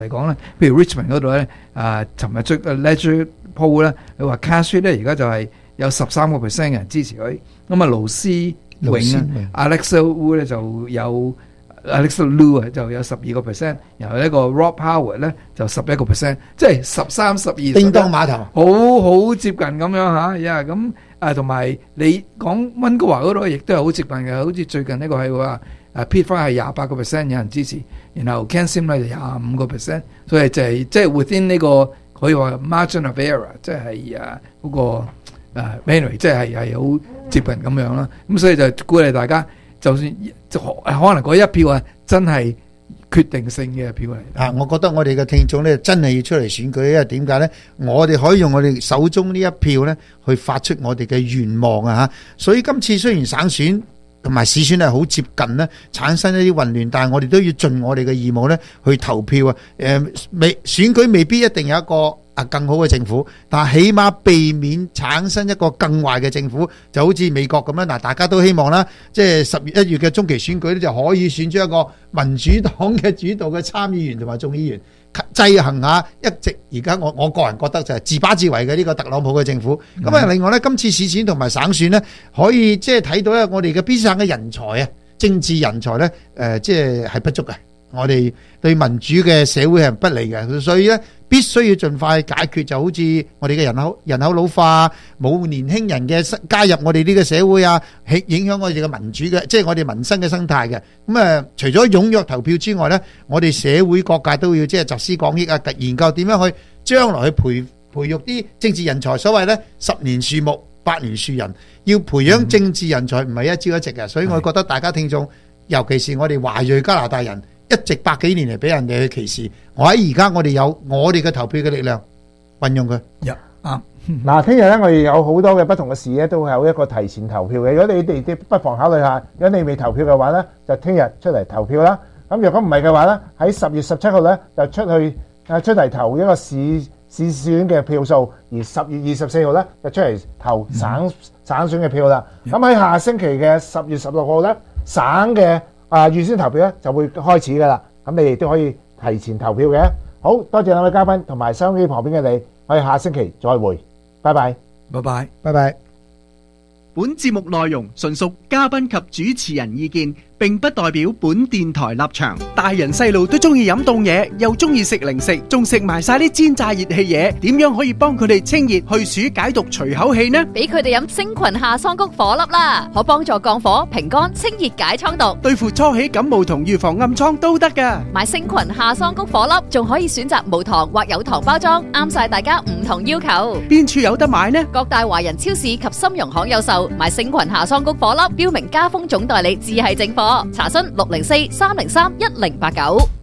嚟講咧，譬如 Richmond 嗰度咧，尋日出嘅 Ledger Poll 咧，佢話 Cash 咧而家就係有13%嘅人支持佢。咁啊，盧思永啊 ，Alexa Wu 咧就有 Alexa Lu 啊，就有12%，然後呢個 Rob Howard 咧就11%，即係13、12， 叮當碼頭， 好接近咁樣嚇。咁同埋你講溫哥華嗰度亦都係好接近嘅，好似最近呢個係話Pitt 係28%有人支持，然後 Ken Sim 咧就25%，所以就係即係 within 呢個可以話 margin of error， 即係嗰個anyway， 即係好接近咁樣啦。咁所以就鼓勵大家，就算可能嗰一票真係決定性嘅票嚟。 我覺得我哋嘅聽眾咧真係要出嚟選舉，因為點解咧？我哋可以用我哋手中呢一票咧去發出我哋嘅願望啊！所以今次雖然省選同埋市選係好接近咧，產生一啲混亂，但係我哋都要盡我哋嘅義務咧去投票啊！選舉未必一定有一個更好嘅政府，但係起碼避免產生一個更壞嘅政府，就好似美國咁樣嗱，大家都希望啦，即係10月1月嘅中期選舉咧就可以選出一個民主黨嘅主導嘅參議員同埋眾議員，制衡下一直而家我個人覺得就係自把自為嘅呢個特朗普嘅政府。咁啊，另外咧，今次市選同埋省選咧，可以即係睇到咧，我哋嘅邊省嘅人才啊，政治人才咧，即係不足嘅。我哋對民主嘅社會係不利嘅，所以咧必須要盡快解決，就好似我哋嘅人口老化，冇年輕人嘅加入我哋呢個社會啊，影響我哋嘅民主嘅，即係我哋民生嘅生態嘅。咁除咗踴躍投票之外咧，我哋社會各界都要即係集思廣益啊，研究點樣去將來去培育啲政治人才。所謂咧10年樹木8年樹人，要培養政治人才唔係一朝一夕嘅。所以我覺得大家聽眾，尤其是我哋華裔加拿大人，一直百幾年嚟俾人哋去歧視，我喺而家我哋有我哋嘅投票嘅力量，運用佢。 嗱，聽日咧我哋有好多嘅不同嘅事咧，都會有一個提前投票嘅。如果你哋不妨考慮下，如果你未投票嘅話咧，就聽日出嚟投票啦。咁如果唔係嘅話咧，喺10月17號咧就出嚟投一個市選嘅票數，而10月24號咧就出嚟投省選嘅票啦。咁喺下星期嘅10月16號咧，省嘅預先投票咧就會開始噶啦，咁你哋都可以提前投票嘅。好多謝兩位嘉賓同埋收音機旁邊嘅你，我哋下星期再會，拜拜， 拜拜， 拜拜。 本節目內容純屬嘉賓及主持人意見，並不代表本電台立場。大人細路都中意飲凍嘢，又中意食零食，仲食埋晒啲煎炸熱氣嘢，點樣可以幫佢哋清熱去暑解毒除口氣呢？ 俾佢哋飲星群夏桑菊火粒啦，可幫助降火、平肝、清熱解瘡毒， 對付初起感冒同預防暗瘡都得噶。 買星群夏桑菊火粒，仲可以選擇無糖或有糖包裝，啱晒大家唔同要求。 邊處有得買呢？ 各大華人超市及深融行有售。買星群夏桑菊火粒，標明加豐總代理，只係正貨。查詢604-303-1089。